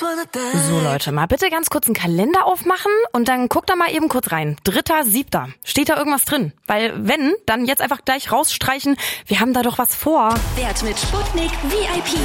So Leute, mal bitte ganz kurz einen Kalender aufmachen und dann guckt da mal eben kurz rein. 3.7. Steht da irgendwas drin? Weil wenn, dann jetzt einfach gleich rausstreichen. Wir haben da doch was vor. Wert mit Sputnik VIP.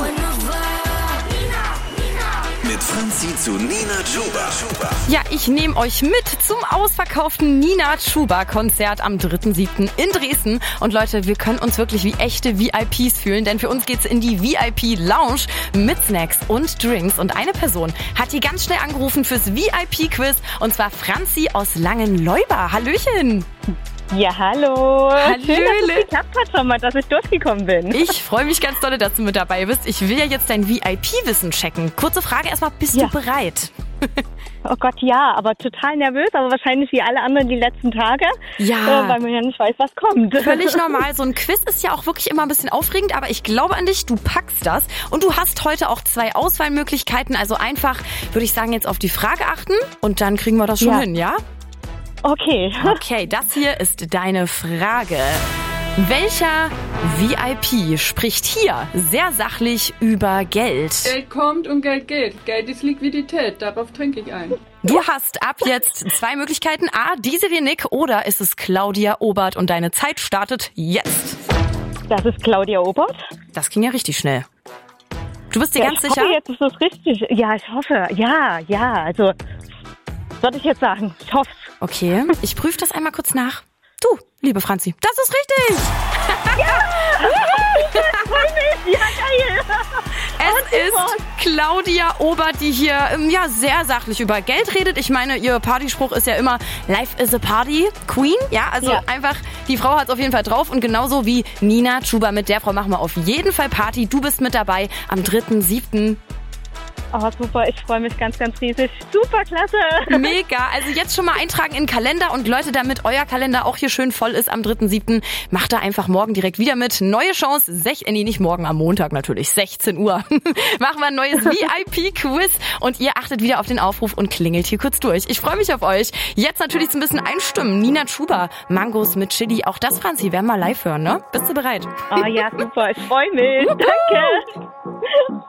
Mit Franzi zu Nina Chuba. Ja, ich nehme euch mit zum ausverkauften Nina Chuba Konzert am 3.7. in Dresden. Und Leute, wir können uns wirklich wie echte VIPs fühlen, denn für uns geht's in die VIP Lounge mit Snacks und Drinks. Und eine Person hat hier ganz schnell angerufen fürs VIP-Quiz, und zwar Franzi aus Langenleuba. Hallöchen! Ja, hallo. Hallöle. Schön, dass es geklappt hat schon mal, dass ich durchgekommen bin. Ich freue mich ganz doll, dass du mit dabei bist. Ich will ja jetzt dein VIP-Wissen checken. Kurze Frage erstmal, bist du bereit? Oh Gott, ja, aber total nervös, aber wahrscheinlich wie alle anderen die letzten Tage. Ja. Weil man ja nicht weiß, was kommt. Völlig normal. So ein Quiz ist ja auch wirklich immer ein bisschen aufregend, aber ich glaube an dich, du packst das. Und du hast heute auch 2 Auswahlmöglichkeiten. Also einfach, würde ich sagen, jetzt auf die Frage achten und dann kriegen wir das schon hin, ja? Okay. Okay, das hier ist deine Frage. Welcher VIP spricht hier sehr sachlich über Geld? Geld kommt und Geld geht. Geld ist Liquidität, darauf trinke ich ein. Du hast ab jetzt 2 Möglichkeiten. A, Desiree Nick, oder ist es Claudia Obert und deine Zeit startet jetzt. Das ist Claudia Obert. Das ging ja richtig schnell. Du bist dir ganz sicher? Ich hoffe, jetzt ist das richtig. Ja, ich hoffe. Ja, also würde ich jetzt sagen. Ich hoffe. Okay, ich prüfe das einmal kurz nach. Du, liebe Franzi, das ist richtig! Ja, geil. Es ist Claudia Obert, die hier sehr sachlich über Geld redet. Ich meine, ihr Partyspruch ist ja immer Life is a Party Queen. Ja, also einfach, die Frau hat es auf jeden Fall drauf. Und genauso wie Nina Chuba, mit der Frau machen wir auf jeden Fall Party. Du bist mit dabei am 3.7. Oh, super, ich freue mich ganz, ganz riesig. Super, klasse. Mega, also jetzt schon mal eintragen in den Kalender. Und Leute, damit euer Kalender auch hier schön voll ist am 3.7., macht da einfach morgen direkt wieder mit. Neue Chance, nicht morgen, am Montag natürlich, 16 Uhr. Machen wir ein neues VIP-Quiz und ihr achtet wieder auf den Aufruf und klingelt hier kurz durch. Ich freue mich auf euch. Jetzt natürlich so ein bisschen einstimmen. Nina Chuba, Mangos mit Chili. Auch das, Franzi, werden wir live hören, ne? Bist du bereit? Oh ja, super, ich freue mich. Danke.